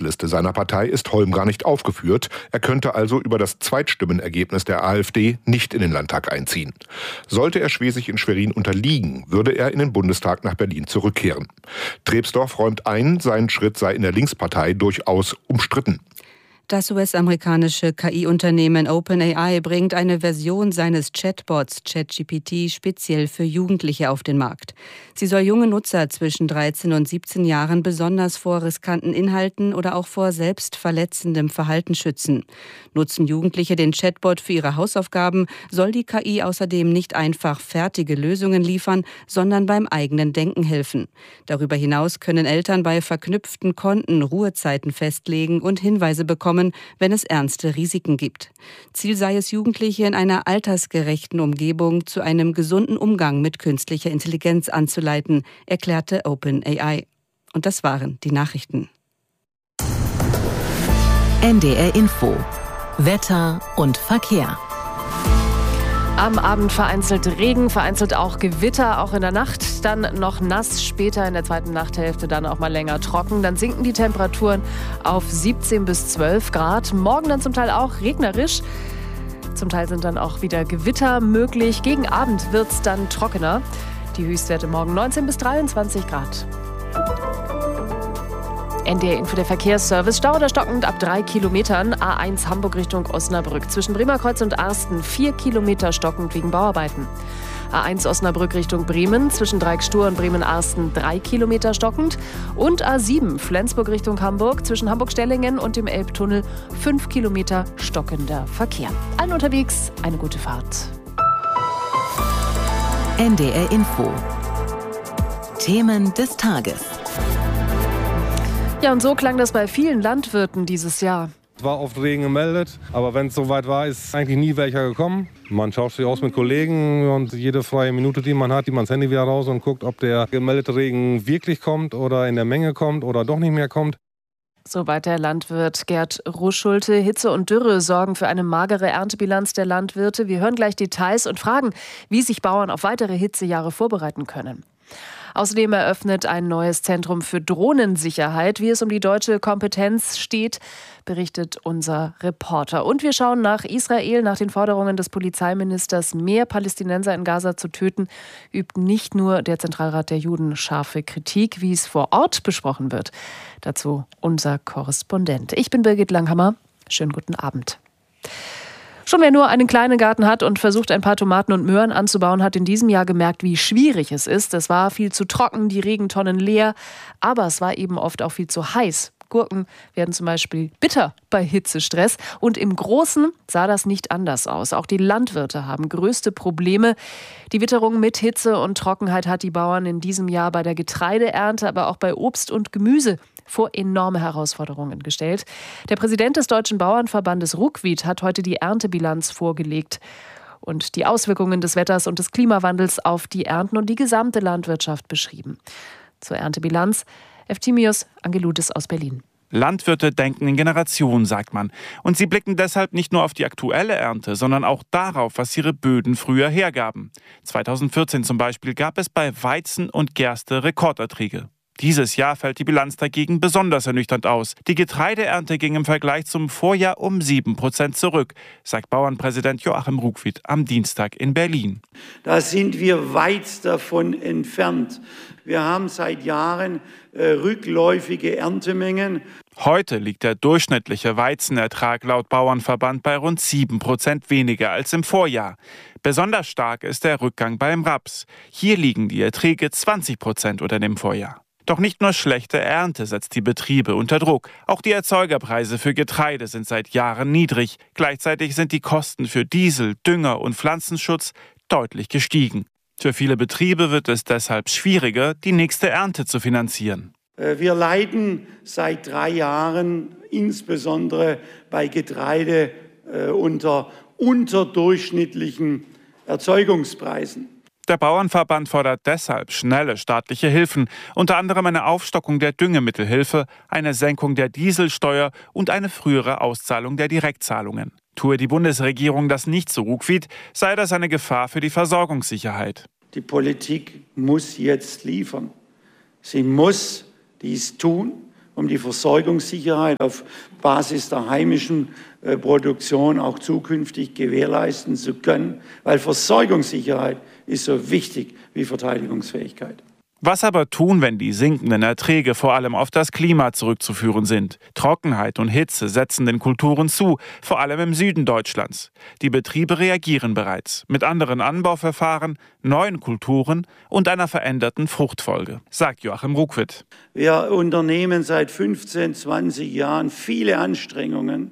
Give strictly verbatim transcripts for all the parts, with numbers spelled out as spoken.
Landesliste seiner Partei ist Holm gar nicht aufgeführt. Er könnte also über das Zweitstimmenergebnis der AfD nicht in den Landtag einziehen. Sollte er Schwesig in Schwerin unterliegen, würde er in den Bundestag nach Berlin zurückkehren. Trepsdorf räumt ein, sein Schritt sei in der Linkspartei durchaus umstritten. Das U S-amerikanische K I-Unternehmen OpenAI bringt eine Version seines Chatbots ChatGPT speziell für Jugendliche auf den Markt. Sie soll junge Nutzer zwischen dreizehn und siebzehn Jahren besonders vor riskanten Inhalten oder auch vor selbstverletzendem Verhalten schützen. Nutzen Jugendliche den Chatbot für ihre Hausaufgaben, soll die K I außerdem nicht einfach fertige Lösungen liefern, sondern beim eigenen Denken helfen. Darüber hinaus können Eltern bei verknüpften Konten Ruhezeiten festlegen und Hinweise bekommen, wenn es ernste Risiken gibt. Ziel sei es, Jugendliche in einer altersgerechten Umgebung zu einem gesunden Umgang mit künstlicher Intelligenz anzuleiten, erklärte OpenAI. Und das waren die Nachrichten. N D R Info. Wetter und Verkehr. Am Abend vereinzelt Regen, vereinzelt auch Gewitter, auch in der Nacht. Dann noch nass, später in der zweiten Nachthälfte dann auch mal länger trocken. Dann sinken die Temperaturen auf siebzehn bis zwölf Grad. Morgen dann zum Teil auch regnerisch. Zum Teil sind dann auch wieder Gewitter möglich. Gegen Abend wird es dann trockener. Die Höchstwerte morgen neunzehn bis dreiundzwanzig Grad. N D R Info, der Verkehrsservice. Stau oder stockend ab drei Kilometern. A eins Hamburg Richtung Osnabrück. Zwischen Bremerkreuz und Arsten vier Kilometer stockend wegen Bauarbeiten. A eins Osnabrück Richtung Bremen. Zwischen Dreieckstur und Bremen-Arsten drei Kilometer stockend. Und A sieben Flensburg Richtung Hamburg. Zwischen Hamburg-Stellingen und dem Elbtunnel fünf Kilometer stockender Verkehr. Allen unterwegs eine gute Fahrt. N D R Info. Themen des Tages. Ja, und so klang das bei vielen Landwirten dieses Jahr. Es war oft Regen gemeldet, aber wenn es soweit war, ist eigentlich nie welcher gekommen. Man tauscht sich aus mit Kollegen und jede freie Minute, die man hat, die man das Handy wieder raus und guckt, ob der gemeldete Regen wirklich kommt oder in der Menge kommt oder doch nicht mehr kommt. Soweit der Landwirt Gerd Ruschulte. Hitze und Dürre sorgen für eine magere Erntebilanz der Landwirte. Wir hören gleich Details und fragen, wie sich Bauern auf weitere Hitzejahre vorbereiten können. Außerdem eröffnet ein neues Zentrum für Drohnensicherheit. Wie es um die deutsche Kompetenz steht, berichtet unser Reporter. Und wir schauen nach Israel. Nach den Forderungen des Polizeiministers, mehr Palästinenser in Gaza zu töten, übt nicht nur der Zentralrat der Juden scharfe Kritik, wie es vor Ort besprochen wird. Dazu unser Korrespondent. Ich bin Birgit Langhammer. Schönen guten Abend. Schon wer nur einen kleinen Garten hat und versucht, ein paar Tomaten und Möhren anzubauen, hat in diesem Jahr gemerkt, wie schwierig es ist. Es war viel zu trocken, die Regentonnen leer, aber es war eben oft auch viel zu heiß. Gurken werden zum Beispiel bitter bei Hitzestress. Und im Großen sah das nicht anders aus. Auch die Landwirte haben größte Probleme. Die Witterung mit Hitze und Trockenheit hat die Bauern in diesem Jahr bei der Getreideernte, aber auch bei Obst und Gemüse vor enorme Herausforderungen gestellt. Der Präsident des Deutschen Bauernverbandes Ruckwied hat heute die Erntebilanz vorgelegt und die Auswirkungen des Wetters und des Klimawandels auf die Ernten und die gesamte Landwirtschaft beschrieben. Zur Erntebilanz Eftimios Angeloudis aus Berlin. Landwirte denken in Generationen, sagt man. Und sie blicken deshalb nicht nur auf die aktuelle Ernte, sondern auch darauf, was ihre Böden früher hergaben. zweitausendvierzehn zum Beispiel gab es bei Weizen und Gerste Rekorderträge. Dieses Jahr fällt die Bilanz dagegen besonders ernüchternd aus. Die Getreideernte ging im Vergleich zum Vorjahr um sieben Prozent zurück, sagt Bauernpräsident Joachim Ruckwied am Dienstag in Berlin. Da sind wir weit davon entfernt. Wir haben seit Jahren äh, rückläufige Erntemengen. Heute liegt der durchschnittliche Weizenertrag laut Bauernverband bei rund sieben Prozent weniger als im Vorjahr. Besonders stark ist der Rückgang beim Raps. Hier liegen die Erträge zwanzig Prozent unter dem Vorjahr. Doch nicht nur schlechte Ernte setzt die Betriebe unter Druck. Auch die Erzeugerpreise für Getreide sind seit Jahren niedrig. Gleichzeitig sind die Kosten für Diesel, Dünger und Pflanzenschutz deutlich gestiegen. Für viele Betriebe wird es deshalb schwieriger, die nächste Ernte zu finanzieren. Wir leiden seit drei Jahren insbesondere bei Getreide äh, unter unterdurchschnittlichen Erzeugungspreisen. Der Bauernverband fordert deshalb schnelle staatliche Hilfen, unter anderem eine Aufstockung der Düngemittelhilfe, eine Senkung der Dieselsteuer und eine frühere Auszahlung der Direktzahlungen. Tue die Bundesregierung das nicht, so Ruckwied, sei das eine Gefahr für die Versorgungssicherheit. Die Politik muss jetzt liefern. Sie muss dies tun um die Versorgungssicherheit auf Basis der heimischen äh, Produktion auch zukünftig gewährleisten zu können, weil Versorgungssicherheit ist so wichtig wie Verteidigungsfähigkeit. Was aber tun, wenn die sinkenden Erträge vor allem auf das Klima zurückzuführen sind? Trockenheit und Hitze setzen den Kulturen zu, vor allem im Süden Deutschlands. Die Betriebe reagieren bereits mit anderen Anbauverfahren, neuen Kulturen und einer veränderten Fruchtfolge, sagt Joachim Ruckwitt. Wir unternehmen seit fünfzehn, zwanzig Jahren viele Anstrengungen,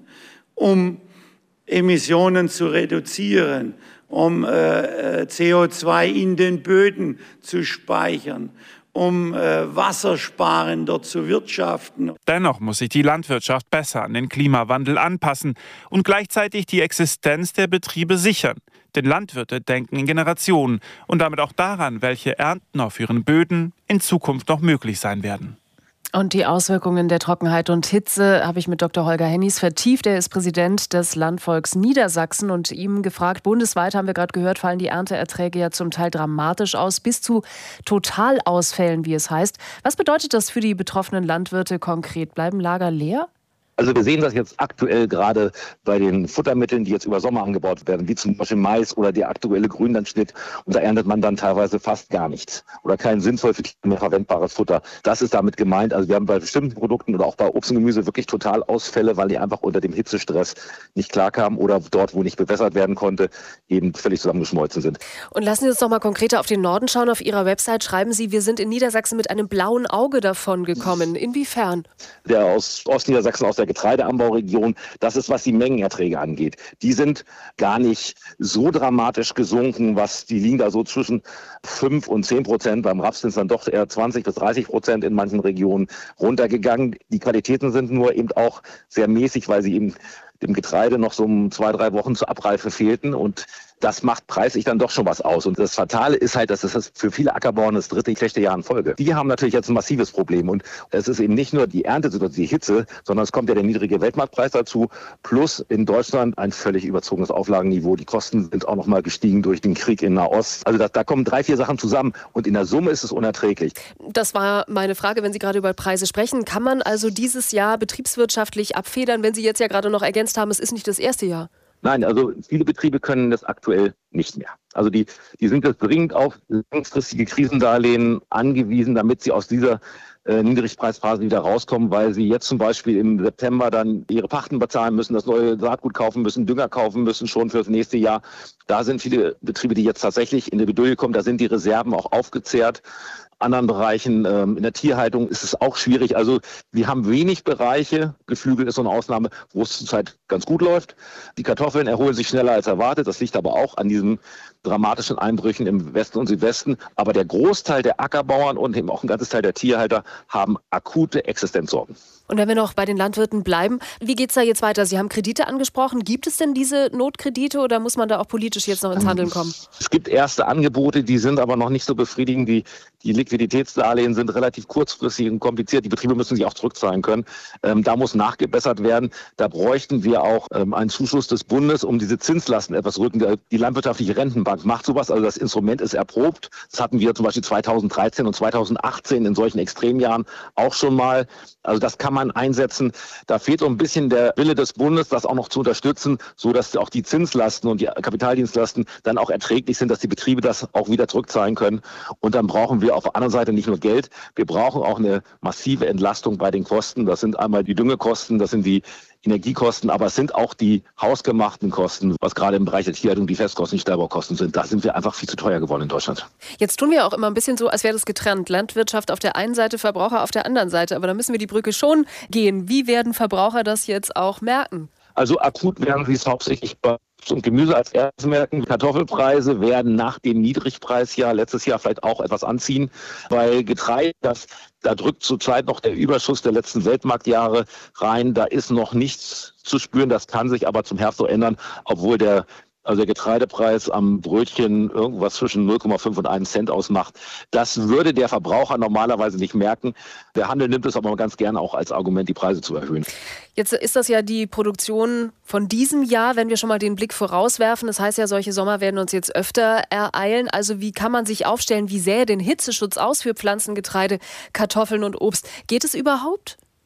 um Emissionen zu reduzieren, um äh, C O zwei in den Böden zu speichern, um äh, wassersparender zu wirtschaften. Dennoch muss sich die Landwirtschaft besser an den Klimawandel anpassen und gleichzeitig die Existenz der Betriebe sichern. Denn Landwirte denken in Generationen und damit auch daran, welche Ernten auf ihren Böden in Zukunft noch möglich sein werden. Und die Auswirkungen der Trockenheit und Hitze habe ich mit Doktor Holger Hennies vertieft. Er ist Präsident des Landvolks Niedersachsen und ihm gefragt, bundesweit, haben wir gerade gehört, fallen die Ernteerträge ja zum Teil dramatisch aus, bis zu Totalausfällen, wie es heißt. Was bedeutet das für die betroffenen Landwirte konkret? Bleiben Lager leer? Also wir sehen das jetzt aktuell gerade bei den Futtermitteln, die jetzt über Sommer angebaut werden, wie zum Beispiel Mais oder der aktuelle Grünlandschnitt. Und da erntet man dann teilweise fast gar nichts oder kein sinnvoll für Tiere mehr verwendbares Futter. Das ist damit gemeint. Also wir haben bei bestimmten Produkten oder auch bei Obst und Gemüse wirklich Totalausfälle, weil die einfach unter dem Hitzestress nicht klarkamen oder dort, wo nicht bewässert werden konnte, eben völlig zusammengeschmolzen sind. Und lassen Sie uns noch mal konkreter auf den Norden schauen. Auf Ihrer Website schreiben Sie, wir sind in Niedersachsen mit einem blauen Auge davon gekommen. Inwiefern? Der aus Ostniedersachsen, aus der Getreideanbauregion, das ist, was die Mengenerträge angeht. Die sind gar nicht so dramatisch gesunken, was die liegen da so zwischen fünf und zehn Prozent. Beim Raps sind es dann doch eher zwanzig bis dreißig Prozent in manchen Regionen runtergegangen. Die Qualitäten sind nur eben auch sehr mäßig, weil sie eben dem Getreide noch so um zwei, drei Wochen zur Abreife fehlten und das macht preislich dann doch schon was aus. Und das Fatale ist halt, dass es für viele Ackerbauern das dritte schlechte Jahr in Folge. Die haben natürlich jetzt ein massives Problem. Und es ist eben nicht nur die Erntesituation, die Hitze, sondern es kommt ja der niedrige Weltmarktpreis dazu. Plus in Deutschland ein völlig überzogenes Auflagenniveau. Die Kosten sind auch noch mal gestiegen durch den Krieg in Nahost. Also da, da kommen drei, vier Sachen zusammen. Und in der Summe ist es unerträglich. Das war meine Frage, wenn Sie gerade über Preise sprechen. Kann man also dieses Jahr betriebswirtschaftlich abfedern, wenn Sie jetzt ja gerade noch ergänzt haben, es ist nicht das erste Jahr? Nein, also viele Betriebe können das aktuell nicht mehr. Also die, die sind jetzt dringend auf langfristige Krisendarlehen angewiesen, damit sie aus dieser äh, Niedrigpreisphase wieder rauskommen, weil sie jetzt zum Beispiel im September dann ihre Pachten bezahlen müssen, das neue Saatgut kaufen müssen, Dünger kaufen müssen schon für das nächste Jahr. Da sind viele Betriebe, die jetzt tatsächlich in die Bedouille kommen, da sind die Reserven auch aufgezehrt. Anderen Bereichen, ähm, in der Tierhaltung ist es auch schwierig. Also wir haben wenig Bereiche, Geflügel ist so eine Ausnahme, wo es zurzeit ganz gut läuft. Die Kartoffeln erholen sich schneller als erwartet. Das liegt aber auch an diesen dramatischen Einbrüchen im Westen und Südwesten. Aber der Großteil der Ackerbauern und eben auch ein ganzes Teil der Tierhalter haben akute Existenzsorgen. Und wenn wir noch bei den Landwirten bleiben, wie geht es da jetzt weiter? Sie haben Kredite angesprochen. Gibt es denn diese Notkredite oder muss man da auch politisch jetzt noch ins Handeln kommen? Es gibt erste Angebote, die sind aber noch nicht so befriedigend. Die, die Liquiditätsdarlehen sind relativ kurzfristig und kompliziert. Die Betriebe müssen sich auch zurückzahlen können. Ähm, da muss nachgebessert werden. Da bräuchten wir auch ähm, einen Zuschuss des Bundes, um diese Zinslasten etwas rücken. Die landwirtschaftliche Rentenbank macht sowas. Also das Instrument ist erprobt. Das hatten wir zum Beispiel zweitausenddreizehn und zweitausendachtzehn in solchen Extremjahren auch schon mal. Also das kann man einsetzen. Da fehlt so ein bisschen der Wille des Bundes, das auch noch zu unterstützen, so dass auch die Zinslasten und die Kapitaldienstlasten dann auch erträglich sind, dass die Betriebe das auch wieder zurückzahlen können. Und dann brauchen wir auf der anderen Seite nicht nur Geld, wir brauchen auch eine massive Entlastung bei den Kosten. Das sind einmal die Düngekosten, das sind die Energiekosten, aber es sind auch die hausgemachten Kosten, was gerade im Bereich der Tierhaltung die Festkosten, die Stallbaukosten sind. Da sind wir einfach viel zu teuer geworden in Deutschland. Jetzt tun wir auch immer ein bisschen so, als wäre das getrennt. Landwirtschaft auf der einen Seite, Verbraucher auf der anderen Seite. Aber da müssen wir die Brücke schon gehen. Wie werden Verbraucher das jetzt auch merken? Also akut werden sie es hauptsächlich bei und Gemüse als erstes merken. Kartoffelpreise werden nach dem Niedrigpreisjahr letztes Jahr vielleicht auch etwas anziehen, weil Getreide, das, da drückt zurzeit noch der Überschuss der letzten Weltmarktjahre rein. Da ist noch nichts zu spüren. Das kann sich aber zum Herbst so ändern, obwohl der Also der Getreidepreis am Brötchen irgendwas zwischen null Komma fünf und einem Cent ausmacht. Das würde der Verbraucher normalerweise nicht merken. Der Handel nimmt es aber ganz gerne auch als Argument, die Preise zu erhöhen. Jetzt ist das ja die Produktion von diesem Jahr, wenn wir schon mal den Blick vorauswerfen. Das heißt ja, solche Sommer werden uns jetzt öfter ereilen. Also wie kann man sich aufstellen? Wie sähe denn Hitzeschutz aus für Pflanzen, Getreide, Kartoffeln und Obst? Geht es überhaupt?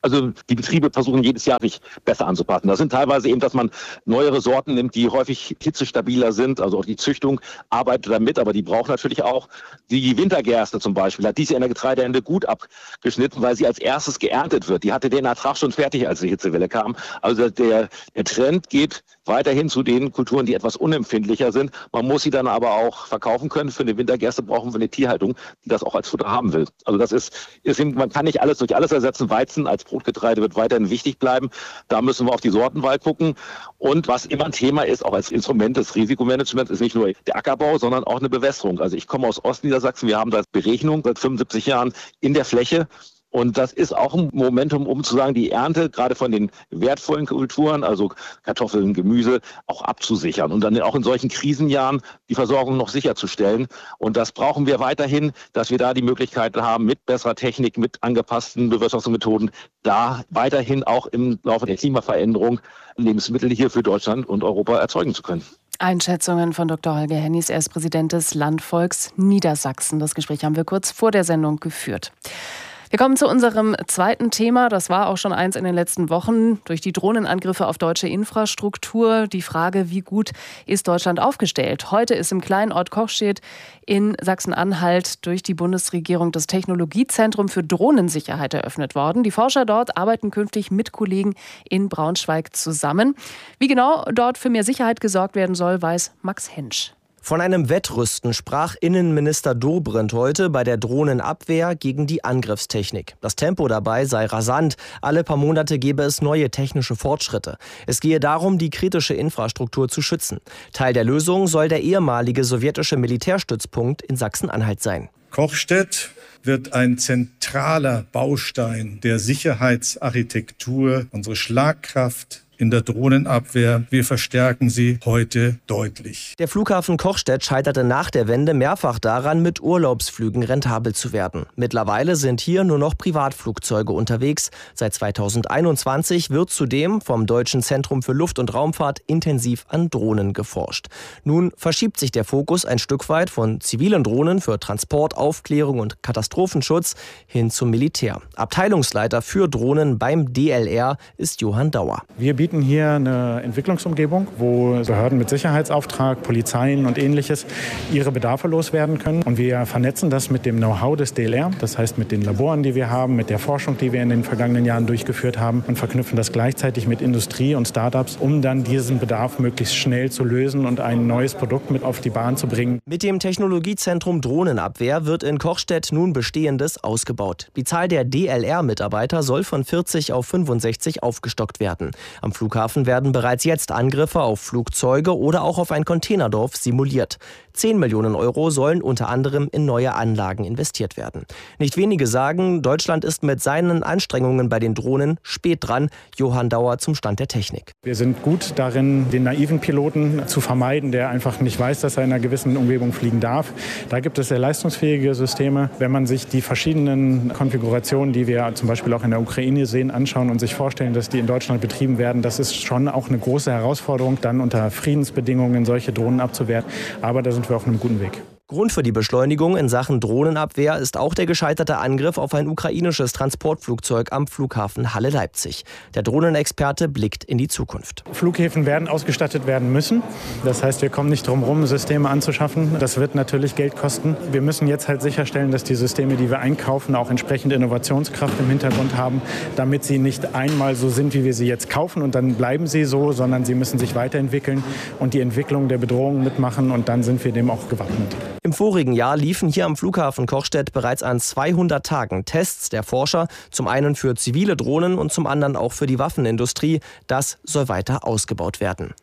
Also die Betriebe versuchen jedes Jahr sich besser anzupassen. Das sind teilweise eben, dass man neuere Sorten nimmt, die häufig hitzestabiler sind. Also auch die Züchtung arbeitet damit, aber die braucht natürlich auch die Wintergerste zum Beispiel. Hat diese in der Getreideernte gut abgeschnitten, weil sie als erstes geerntet wird. Die hatte den Ertrag schon fertig, als die Hitzewelle kam. Also der, der Trend geht weiterhin zu den Kulturen, die etwas unempfindlicher sind. Man muss sie dann aber auch verkaufen können. Für eine Wintergerste brauchen wir eine Tierhaltung, die das auch als Futter haben will. Also das ist, ist eben, man kann nicht alles durch alles ersetzen. Weizen als Brotgetreide wird weiterhin wichtig bleiben. Da müssen wir auf die Sortenwahl gucken. Und was immer ein Thema ist, auch als Instrument des Risikomanagements, ist nicht nur der Ackerbau, sondern auch eine Bewässerung. Also ich komme aus Ostniedersachsen. Wir haben da Berechnung seit fünfundsiebzig Jahren in der Fläche. Und das ist auch ein Momentum, um zu sagen, die Ernte gerade von den wertvollen Kulturen, also Kartoffeln, Gemüse, auch abzusichern und dann auch in solchen Krisenjahren die Versorgung noch sicherzustellen. Und das brauchen wir weiterhin, dass wir da die Möglichkeit haben, mit besserer Technik, mit angepassten Bewirtschaftungsmethoden, da weiterhin auch im Laufe der Klimaveränderung Lebensmittel hier für Deutschland und Europa erzeugen zu können. Einschätzungen von Doktor Holger Hennies, er ist Präsident des Landvolks Niedersachsen. Das Gespräch haben wir kurz vor der Sendung geführt. Wir kommen zu unserem zweiten Thema. Das war auch schon eins in den letzten Wochen. Durch die Drohnenangriffe auf deutsche Infrastruktur. Die Frage, wie gut ist Deutschland aufgestellt? Heute ist im kleinen Ort Kochstedt in Sachsen-Anhalt durch die Bundesregierung das Technologiezentrum für Drohnensicherheit eröffnet worden. Die Forscher dort arbeiten künftig mit Kollegen in Braunschweig zusammen. Wie genau dort für mehr Sicherheit gesorgt werden soll, weiß Max Hensch. Von einem Wettrüsten sprach Innenminister Dobrindt heute bei der Drohnenabwehr gegen die Angriffstechnik. Das Tempo dabei sei rasant. Alle paar Monate gebe es neue technische Fortschritte. Es gehe darum, die kritische Infrastruktur zu schützen. Teil der Lösung soll der ehemalige sowjetische Militärstützpunkt in Sachsen-Anhalt sein. Kochstedt wird ein zentraler Baustein der Sicherheitsarchitektur, unsere Schlagkraft in der Drohnenabwehr. Wir verstärken sie heute deutlich. Der Flughafen Kochstedt scheiterte nach der Wende mehrfach daran, mit Urlaubsflügen rentabel zu werden. Mittlerweile sind hier nur noch Privatflugzeuge unterwegs. Seit zweitausendeinundzwanzig wird zudem vom Deutschen Zentrum für Luft- und Raumfahrt intensiv an Drohnen geforscht. Nun verschiebt sich der Fokus ein Stück weit von zivilen Drohnen für Transport, Aufklärung und Katastrophenschutz hin zum Militär. Abteilungsleiter für Drohnen beim D L R ist Johann Dauer. Wir bieten hier eine Entwicklungsumgebung, wo Behörden mit Sicherheitsauftrag, Polizeien und Ähnliches ihre Bedarfe loswerden können. Und wir vernetzen das mit dem Know-how des D L R, das heißt mit den Laboren, die wir haben, mit der Forschung, die wir in den vergangenen Jahren durchgeführt haben und verknüpfen das gleichzeitig mit Industrie und Startups, um dann diesen Bedarf möglichst schnell zu lösen und ein neues Produkt mit auf die Bahn zu bringen. Mit dem Technologiezentrum Drohnenabwehr wird in Kochstedt nun Bestehendes ausgebaut. Die Zahl der D L R-Mitarbeiter soll von vierzig auf fünfundsechzig aufgestockt werden. Am Flughafen werden bereits jetzt Angriffe auf Flugzeuge oder auch auf ein Containerdorf simuliert. zehn Millionen Euro sollen unter anderem in neue Anlagen investiert werden. Nicht wenige sagen, Deutschland ist mit seinen Anstrengungen bei den Drohnen spät dran. Johann Dauer zum Stand der Technik. Wir sind gut darin, den naiven Piloten zu vermeiden, der einfach nicht weiß, dass er in einer gewissen Umgebung fliegen darf. Da gibt es sehr leistungsfähige Systeme. Wenn man sich die verschiedenen Konfigurationen, die wir zum Beispiel auch in der Ukraine sehen, anschauen und sich vorstellen, dass die in Deutschland betrieben werden, das ist schon auch eine große Herausforderung, dann unter Friedensbedingungen solche Drohnen abzuwehren. Aber da sind wir auf einem guten Weg. Grund für die Beschleunigung in Sachen Drohnenabwehr ist auch der gescheiterte Angriff auf ein ukrainisches Transportflugzeug am Flughafen Halle-Leipzig. Der Drohnenexperte blickt in die Zukunft. Flughäfen werden ausgestattet werden müssen. Das heißt, wir kommen nicht drum herum, Systeme anzuschaffen. Das wird natürlich Geld kosten. Wir müssen jetzt halt sicherstellen, dass die Systeme, die wir einkaufen, auch entsprechend Innovationskraft im Hintergrund haben, damit sie nicht einmal so sind, wie wir sie jetzt kaufen und dann bleiben sie so, sondern sie müssen sich weiterentwickeln und die Entwicklung der Bedrohung mitmachen und dann sind wir dem auch gewappnet. Im vorigen Jahr liefen hier am Flughafen Kochstedt bereits an zweihundert Tagen Tests der Forscher, zum einen für zivile Drohnen und zum anderen auch für die Waffenindustrie. Das soll weiter ausgebaut werden.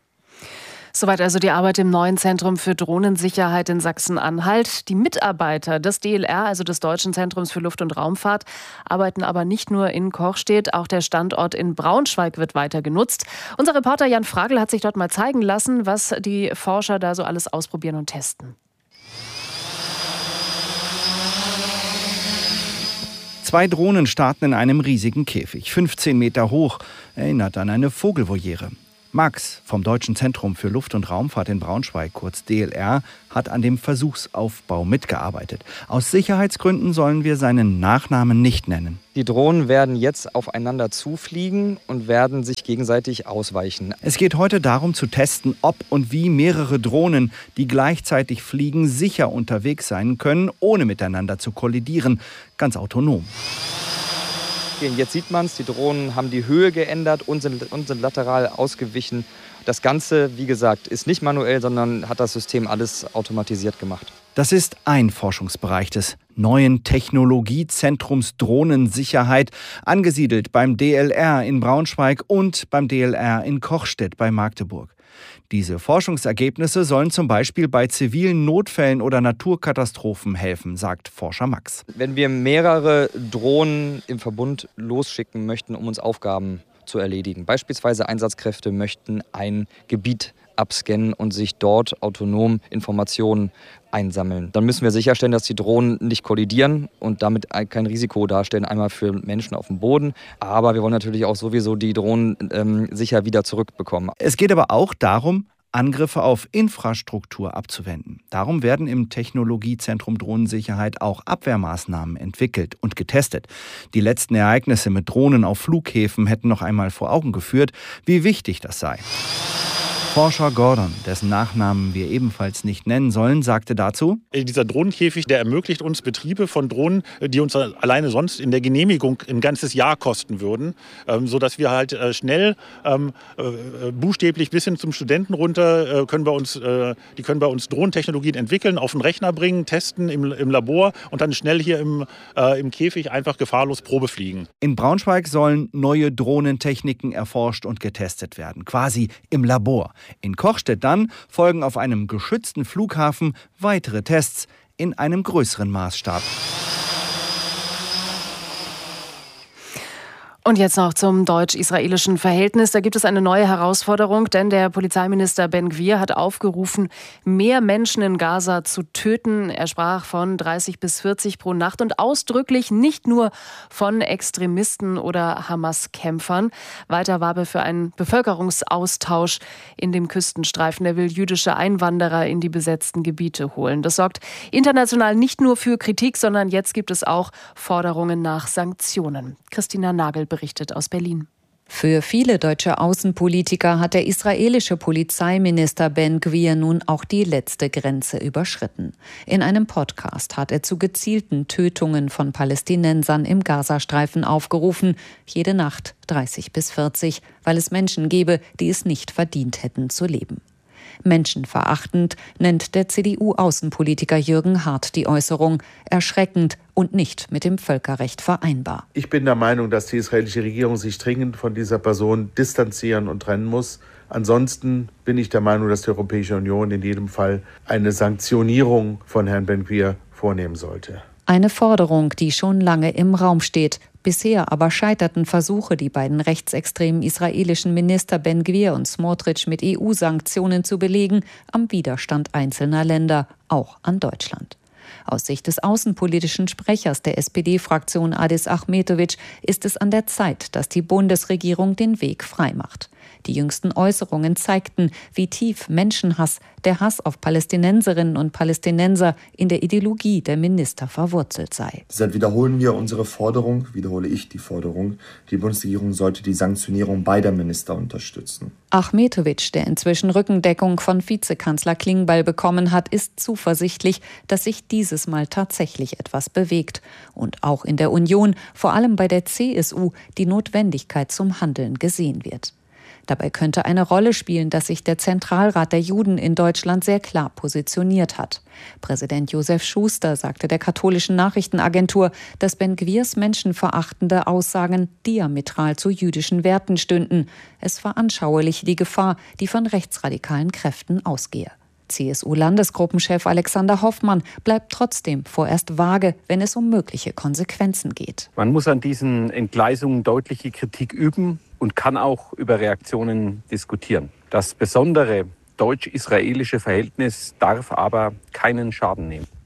Soweit also die Arbeit im neuen Zentrum für Drohnensicherheit in Sachsen-Anhalt. Die Mitarbeiter des D L R, also des Deutschen Zentrums für Luft- und Raumfahrt, arbeiten aber nicht nur in Kochstedt. Auch der Standort in Braunschweig wird weiter genutzt. Unser Reporter Jan Fragel hat sich dort mal zeigen lassen, was die Forscher da so alles ausprobieren und testen. Zwei Drohnen starten in einem riesigen Käfig, fünfzehn Meter hoch, erinnert an eine Vogelvoliere. Max vom Deutschen Zentrum für Luft- und Raumfahrt in Braunschweig, kurz D L R, hat an dem Versuchsaufbau mitgearbeitet. Aus Sicherheitsgründen sollen wir seinen Nachnamen nicht nennen. Die Drohnen werden jetzt aufeinander zufliegen und werden sich gegenseitig ausweichen. Es geht heute darum zu testen, ob und wie mehrere Drohnen, die gleichzeitig fliegen, sicher unterwegs sein können, ohne miteinander zu kollidieren, ganz autonom. Jetzt sieht man es, die Drohnen haben die Höhe geändert und sind, und sind lateral ausgewichen. Das Ganze, wie gesagt, ist nicht manuell, sondern hat das System alles automatisiert gemacht. Das ist ein Forschungsbereich des neuen Technologiezentrums Drohnensicherheit, angesiedelt beim D L R in Braunschweig und beim D L R in Kochstedt bei Magdeburg. Diese Forschungsergebnisse sollen zum Beispiel bei zivilen Notfällen oder Naturkatastrophen helfen, sagt Forscher Max. Wenn wir mehrere Drohnen im Verbund losschicken möchten, um uns Aufgaben zu erledigen, beispielsweise Einsatzkräfte möchten ein Gebiet abscannen und sich dort autonom Informationen einsammeln, dann müssen wir sicherstellen, dass die Drohnen nicht kollidieren und damit kein Risiko darstellen, einmal für Menschen auf dem Boden. Aber wir wollen natürlich auch sowieso die Drohnen ähm, sicher wieder zurückbekommen. Es geht aber auch darum, Angriffe auf Infrastruktur abzuwenden. Darum werden im Technologiezentrum Drohnensicherheit auch Abwehrmaßnahmen entwickelt und getestet. Die letzten Ereignisse mit Drohnen auf Flughäfen hätten noch einmal vor Augen geführt, wie wichtig das sei. Forscher Gordon, dessen Nachnamen wir ebenfalls nicht nennen sollen, sagte dazu: Dieser Drohnenkäfig, der ermöglicht uns Betriebe von Drohnen, die uns alleine sonst in der Genehmigung ein ganzes Jahr kosten würden, ähm, sodass wir halt äh, schnell, ähm, äh, buchstäblich bis hin zum Studenten runter, äh, können wir uns, äh, die können bei uns Drohnentechnologien entwickeln, auf den Rechner bringen, testen im, im Labor und dann schnell hier im, äh, im Käfig einfach gefahrlos Probe fliegen. In Braunschweig sollen neue Drohnentechniken erforscht und getestet werden, quasi im Labor. In Kochstedt dann folgen auf einem geschützten Flughafen weitere Tests in einem größeren Maßstab. Und jetzt noch zum deutsch-israelischen Verhältnis. Da gibt es eine neue Herausforderung, denn der Polizeiminister Ben-Gvir hat aufgerufen, mehr Menschen in Gaza zu töten. Er sprach von dreißig bis vierzig pro Nacht und ausdrücklich nicht nur von Extremisten oder Hamas-Kämpfern. Weiter warb er für einen Bevölkerungsaustausch in dem Küstenstreifen. Er will jüdische Einwanderer in die besetzten Gebiete holen. Das sorgt international nicht nur für Kritik, sondern jetzt gibt es auch Forderungen nach Sanktionen. Christina Nagel berichtet aus Berlin. Für viele deutsche Außenpolitiker hat der israelische Polizeiminister Ben-Gvir nun auch die letzte Grenze überschritten. In einem Podcast hat er zu gezielten Tötungen von Palästinensern im Gazastreifen aufgerufen, jede Nacht dreißig bis vierzig, weil es Menschen gebe, die es nicht verdient hätten zu leben. Menschenverachtend nennt der C D U-Außenpolitiker Jürgen Hart die Äußerung, erschreckend und nicht mit dem Völkerrecht vereinbar. Ich bin der Meinung, dass die israelische Regierung sich dringend von dieser Person distanzieren und trennen muss. Ansonsten bin ich der Meinung, dass die Europäische Union in jedem Fall eine Sanktionierung von Herrn Ben-Gvir vornehmen sollte. Eine Forderung, die schon lange im Raum steht. Bisher aber scheiterten Versuche, die beiden rechtsextremen israelischen Minister Ben-Gvir und Smotrich mit E U-Sanktionen zu belegen, am Widerstand einzelner Länder, auch an Deutschland. Aus Sicht des außenpolitischen Sprechers der S P D-Fraktion Adis Achmetovic ist es an der Zeit, dass die Bundesregierung den Weg freimacht. Die jüngsten Äußerungen zeigten, wie tief Menschenhass, der Hass auf Palästinenserinnen und Palästinenser in der Ideologie der Minister verwurzelt sei. Deshalb wiederholen wir unsere Forderung, wiederhole ich die Forderung, die Bundesregierung sollte die Sanktionierung beider Minister unterstützen. Achmetovic, der inzwischen Rückendeckung von Vizekanzler Klingbeil bekommen hat, ist zuversichtlich, dass sich dieses Mal tatsächlich etwas bewegt. Und auch in der Union, vor allem bei der C S U, die Notwendigkeit zum Handeln gesehen wird. Dabei könnte eine Rolle spielen, dass sich der Zentralrat der Juden in Deutschland sehr klar positioniert hat. Präsident Josef Schuster sagte der katholischen Nachrichtenagentur, dass Ben-Gvirs menschenverachtende Aussagen diametral zu jüdischen Werten stünden. Es veranschauliche die Gefahr, die von rechtsradikalen Kräften ausgehe. C S U-Landesgruppenchef Alexander Hoffmann bleibt trotzdem vorerst vage, wenn es um mögliche Konsequenzen geht. Man muss an diesen Entgleisungen deutliche Kritik üben und kann auch über Reaktionen diskutieren. Das besondere deutsch-israelische Verhältnis darf aber keinen Schaden nehmen.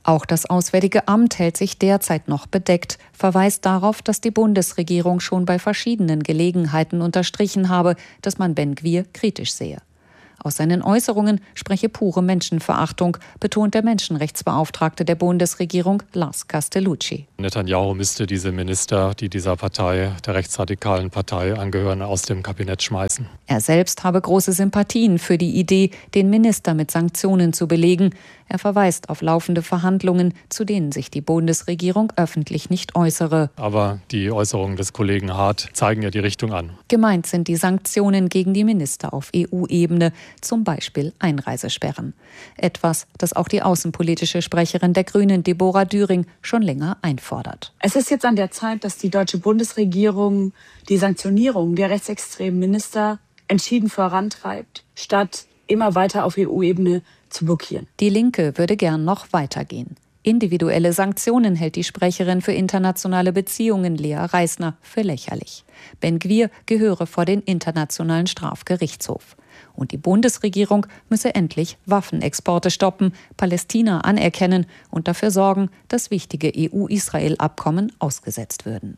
Auch das Auswärtige Amt hält sich derzeit noch bedeckt, verweist darauf, dass die Bundesregierung schon bei verschiedenen Gelegenheiten unterstrichen habe, dass man Ben-Gvir kritisch sehe. Aus seinen Äußerungen spreche pure Menschenverachtung, betont der Menschenrechtsbeauftragte der Bundesregierung Lars Castellucci. Netanyahu müsste diese Minister, die dieser Partei, der rechtsradikalen Partei angehören, aus dem Kabinett schmeißen. Er selbst habe große Sympathien für die Idee, den Minister mit Sanktionen zu belegen. Er verweist auf laufende Verhandlungen, zu denen sich die Bundesregierung öffentlich nicht äußere. Aber die Äußerungen des Kollegen Hart zeigen ja die Richtung an. Gemeint sind die Sanktionen gegen die Minister auf E U-Ebene, zum Beispiel Einreisesperren. Etwas, das auch die außenpolitische Sprecherin der Grünen, Deborah Düring, schon länger einfordert. Es ist jetzt an der Zeit, dass die deutsche Bundesregierung die Sanktionierung der rechtsextremen Minister entschieden vorantreibt, statt immer weiter auf E U-Ebene zu blockieren. Die Linke würde gern noch weitergehen. Individuelle Sanktionen hält die Sprecherin für internationale Beziehungen Lea Reisner für lächerlich. Ben-Gvir gehöre vor den Internationalen Strafgerichtshof. Und die Bundesregierung müsse endlich Waffenexporte stoppen, Palästina anerkennen und dafür sorgen, dass wichtige E U-Israel-Abkommen ausgesetzt würden.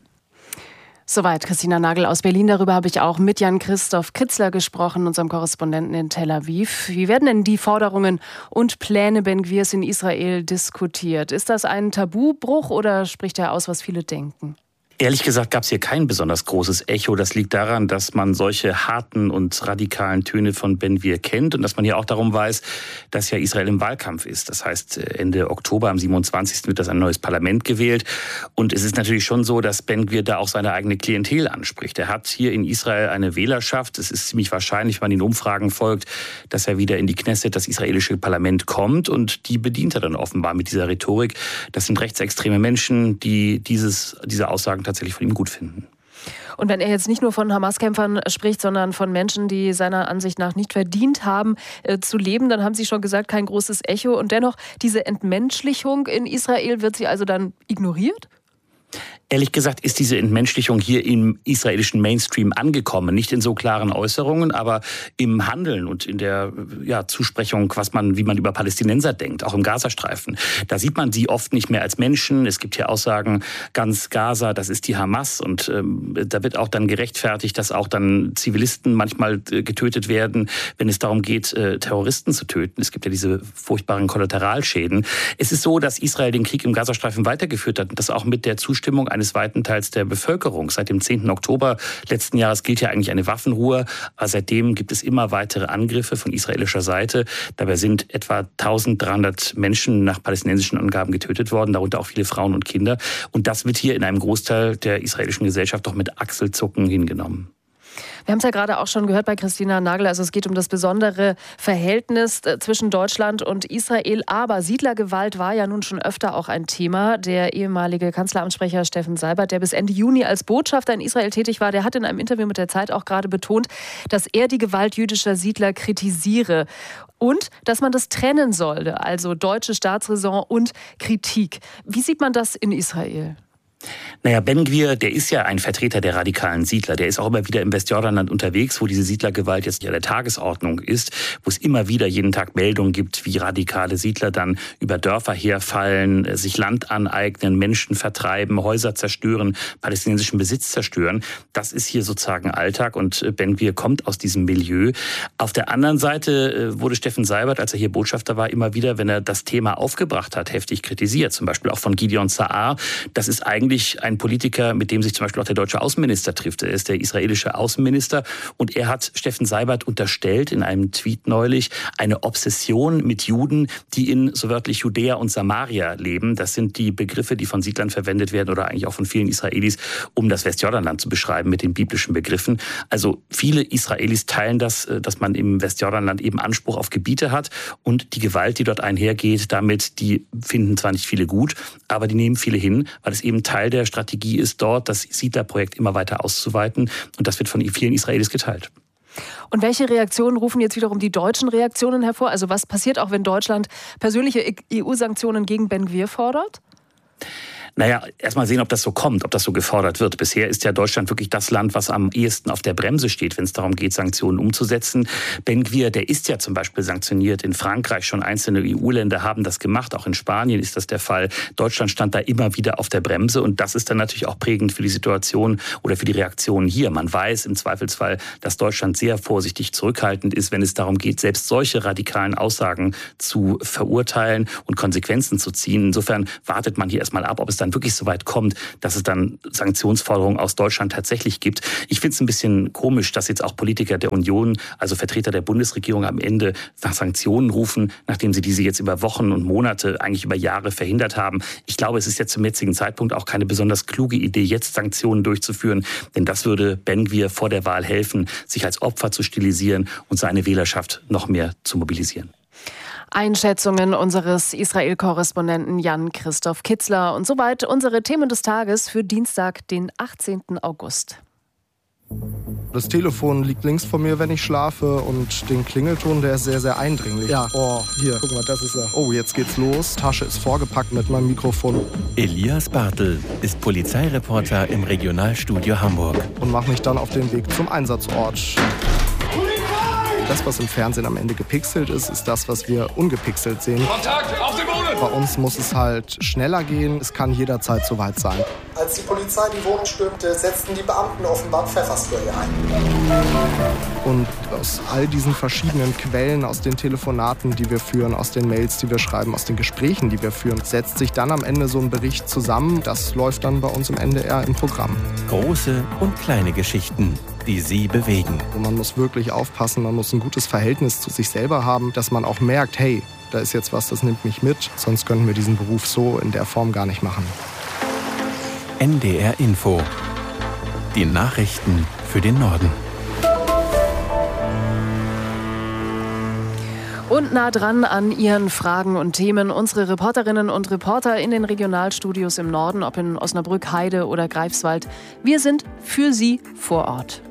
Soweit Christina Nagel aus Berlin. Darüber habe ich auch mit Jan-Christoph Kritzler gesprochen, unserem Korrespondenten in Tel Aviv. Wie werden denn die Forderungen und Pläne Ben-Gvirs in Israel diskutiert? Ist das ein Tabubruch oder spricht er aus, was viele denken? Ehrlich gesagt gab es hier kein besonders großes Echo. Das liegt daran, dass man solche harten und radikalen Töne von Ben-Gvir kennt und dass man ja auch darum weiß, dass ja Israel im Wahlkampf ist. Das heißt, Ende Oktober, am siebenundzwanzigsten wird das ein neues Parlament gewählt. Und es ist natürlich schon so, dass Ben-Gvir da auch seine eigene Klientel anspricht. Er hat hier in Israel eine Wählerschaft. Es ist ziemlich wahrscheinlich, wenn man den Umfragen folgt, dass er wieder in die Knesset, das israelische Parlament, kommt. Und die bedient er dann offenbar mit dieser Rhetorik. Das sind rechtsextreme Menschen, die dieses, diese Aussagen tatsächlich von ihm gut finden. Und wenn er jetzt nicht nur von Hamas-Kämpfern spricht, sondern von Menschen, die seiner Ansicht nach nicht verdient haben, äh, zu leben, dann haben Sie schon gesagt, kein großes Echo. Und dennoch, diese Entmenschlichung in Israel, wird sie also dann ignoriert? Ehrlich gesagt ist diese Entmenschlichung hier im israelischen Mainstream angekommen. Nicht in so klaren Äußerungen, aber im Handeln und in der ja, Zusprechung, was man, wie man über Palästinenser denkt, auch im Gazastreifen. Da sieht man sie oft nicht mehr als Menschen. Es gibt hier Aussagen, ganz Gaza, das ist die Hamas. Und ähm, da wird auch dann gerechtfertigt, dass auch dann Zivilisten manchmal äh, getötet werden, wenn es darum geht, äh, Terroristen zu töten. Es gibt ja diese furchtbaren Kollateralschäden. Es ist so, dass Israel den Krieg im Gazastreifen weitergeführt hat und das auch mit der Zustimmung eines weiten Teils der Bevölkerung. Seit dem zehnten Oktober letzten Jahres gilt ja eigentlich eine Waffenruhe. Aber seitdem gibt es immer weitere Angriffe von israelischer Seite. Dabei sind etwa eintausenddreihundert Menschen nach palästinensischen Angaben getötet worden, darunter auch viele Frauen und Kinder. Und das wird hier in einem Großteil der israelischen Gesellschaft doch mit Achselzucken hingenommen. Wir haben es ja gerade auch schon gehört bei Christina Nagel, also es geht um das besondere Verhältnis zwischen Deutschland und Israel. Aber Siedlergewalt war ja nun schon öfter auch ein Thema. Der ehemalige Kanzleramtssprecher Steffen Seibert, der bis Ende Juni als Botschafter in Israel tätig war, der hat in einem Interview mit der Zeit auch gerade betont, dass er die Gewalt jüdischer Siedler kritisiere. Und dass man das trennen sollte, also deutsche Staatsräson und Kritik. Wie sieht man das in Israel? Naja, Ben-Gvir, der ist ja ein Vertreter der radikalen Siedler. Der ist auch immer wieder im Westjordanland unterwegs, wo diese Siedlergewalt jetzt nicht an der Tagesordnung ist, wo es immer wieder jeden Tag Meldungen gibt, wie radikale Siedler dann über Dörfer herfallen, sich Land aneignen, Menschen vertreiben, Häuser zerstören, palästinensischen Besitz zerstören. Das ist hier sozusagen Alltag und Ben-Gvir kommt aus diesem Milieu. Auf der anderen Seite wurde Steffen Seibert, als er hier Botschafter war, immer wieder, wenn er das Thema aufgebracht hat, heftig kritisiert. Zum Beispiel auch von Gideon Sa'ar. Das ist eigentlich ein Politiker, mit dem sich zum Beispiel auch der deutsche Außenminister trifft. Er ist der israelische Außenminister und er hat Steffen Seibert unterstellt in einem Tweet neulich eine Obsession mit Juden, die in so wörtlich Judäa und Samaria leben. Das sind die Begriffe, die von Siedlern verwendet werden oder eigentlich auch von vielen Israelis, um das Westjordanland zu beschreiben mit den biblischen Begriffen. Also viele Israelis teilen das, dass man im Westjordanland eben Anspruch auf Gebiete hat und die Gewalt, die dort einhergeht, damit, die finden zwar nicht viele gut, aber die nehmen viele hin, weil es eben Teil der Strategie ist, dort das Siedlerprojekt immer weiter auszuweiten. Und das wird von vielen Israelis geteilt. Und welche Reaktionen rufen jetzt wiederum die deutschen Reaktionen hervor? Also was passiert auch, wenn Deutschland persönliche E U-Sanktionen gegen Ben-Gvir fordert? Naja, erstmal sehen, ob das so kommt, ob das so gefordert wird. Bisher ist ja Deutschland wirklich das Land, was am ehesten auf der Bremse steht, wenn es darum geht, Sanktionen umzusetzen. Ben-Gvir, der ist ja zum Beispiel sanktioniert. In Frankreich schon einzelne E U-Länder haben das gemacht. Auch in Spanien ist das der Fall. Deutschland stand da immer wieder auf der Bremse. Und das ist dann natürlich auch prägend für die Situation oder für die Reaktionen hier. Man weiß im Zweifelsfall, dass Deutschland sehr vorsichtig zurückhaltend ist, wenn es darum geht, selbst solche radikalen Aussagen zu verurteilen und Konsequenzen zu ziehen. Insofern wartet man hier erstmal ab, ob es dann wirklich so weit kommt, dass es dann Sanktionsforderungen aus Deutschland tatsächlich gibt. Ich finde es ein bisschen komisch, dass jetzt auch Politiker der Union, also Vertreter der Bundesregierung am Ende nach Sanktionen rufen, nachdem sie diese jetzt über Wochen und Monate, eigentlich über Jahre verhindert haben. Ich glaube, es ist jetzt zum jetzigen Zeitpunkt auch keine besonders kluge Idee, jetzt Sanktionen durchzuführen, denn das würde Ben-Gvir vor der Wahl helfen, sich als Opfer zu stilisieren und seine Wählerschaft noch mehr zu mobilisieren. Einschätzungen unseres Israel-Korrespondenten Jan-Christoph Kitzler. Und soweit unsere Themen des Tages für Dienstag, den achtzehnten August. Das Telefon liegt links von mir, wenn ich schlafe, und den Klingelton, der ist sehr, sehr eindringlich. Ja, oh, hier, guck mal, das ist er. Oh, jetzt geht's los. Tasche ist vorgepackt mit meinem Mikrofon. Elias Bartel ist Polizeireporter im Regionalstudio Hamburg. Und mache mich dann auf den Weg zum Einsatzort. Das, was im Fernsehen am Ende gepixelt ist, ist das, was wir ungepixelt sehen. Kontakt, auf den Boden! Bei uns muss es halt schneller gehen. Es kann jederzeit soweit sein. Als die Polizei die Wohnung stürmte, setzten die Beamten offenbar Pfefferspray ein. Und aus all diesen verschiedenen Quellen, aus den Telefonaten, die wir führen, aus den Mails, die wir schreiben, aus den Gesprächen, die wir führen, setzt sich dann am Ende so ein Bericht zusammen. Das läuft dann bei uns im N D R im Programm. Große und kleine Geschichten, die Sie bewegen. Und man muss wirklich aufpassen, man muss ein gutes Verhältnis zu sich selber haben, dass man auch merkt, hey, da ist jetzt was, das nimmt mich mit, sonst könnten wir diesen Beruf so in der Form gar nicht machen. N D R Info. Die Nachrichten für den Norden. Und nah dran an Ihren Fragen und Themen unsere Reporterinnen und Reporter in den Regionalstudios im Norden, ob in Osnabrück, Heide oder Greifswald. Wir sind für Sie vor Ort.